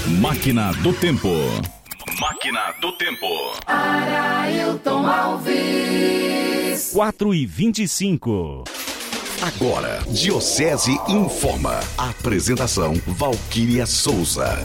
Máquina do Tempo. Máquina do Tempo. Ailton Alves. 4h25. Agora, Diocese Informa. Apresentação, Valquíria Souza.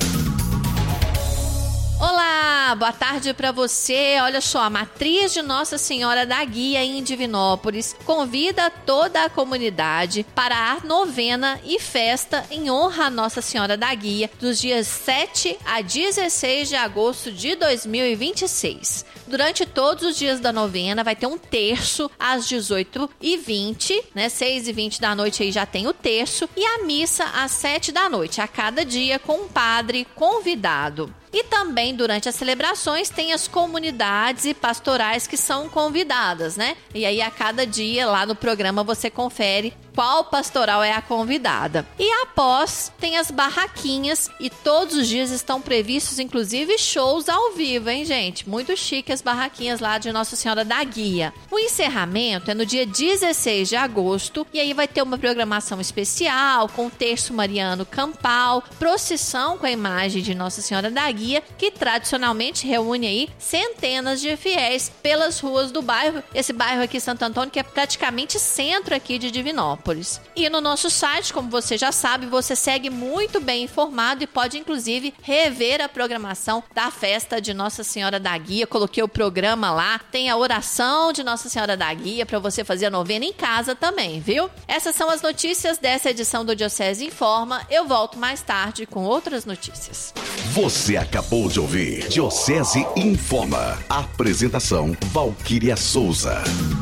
Olá, boa tarde para você. Olha só, a Matriz de Nossa Senhora da Guia em Divinópolis convida toda a comunidade para a novena e festa em honra a Nossa Senhora da Guia dos dias 7 a 16 de agosto de 2026. Durante todos os dias da novena vai ter um terço às 18h20, né? 6h20 da noite aí já tem o terço, e a missa às 7 da noite, a cada dia com um padre convidado. E também durante as celebrações tem as comunidades e pastorais que são convidadas, né? E aí a cada dia lá no programa você confere qual pastoral é a convidada. E após tem as barraquinhas e todos os dias estão previstos inclusive shows ao vivo, hein, gente? Muito chique as barraquinhas lá de Nossa Senhora da Guia. O encerramento é no dia 16 de agosto e aí vai ter uma programação especial com o terço mariano campal, procissão com a imagem de Nossa Senhora da Guia, que tradicionalmente reúne aí centenas de fiéis pelas ruas do bairro. Esse bairro aqui, Santo Antônio, que é praticamente centro aqui de Divinópolis. E no nosso site, como você já sabe, você segue muito bem informado e pode inclusive rever a programação da festa de Nossa Senhora da Guia. Coloquei o programa lá, tem a oração de Nossa Senhora da Guia para você fazer a novena em casa também, viu? Essas são as notícias dessa edição do Diocese Informa. Eu volto mais tarde com outras notícias. Você acabou de ouvir Diocese Informa. Apresentação, Valquíria Souza.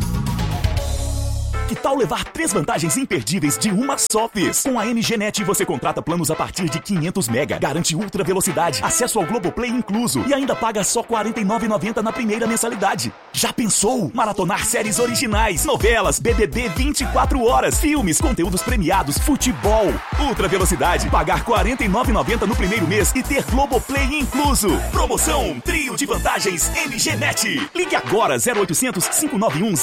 Que tal levar 3 vantagens imperdíveis de uma só vez? Com a MGNet você contrata planos a partir de 500 mega, garante ultra velocidade, acesso ao Globoplay incluso e ainda paga só R$ 49,90 na primeira mensalidade. Já pensou? Maratonar séries originais, novelas, BBB 24 horas, filmes, conteúdos premiados, futebol. Ultra velocidade, pagar R$ 49,90 no primeiro mês e ter Globoplay incluso. Promoção Trio de Vantagens MGNet. Ligue agora 0800 591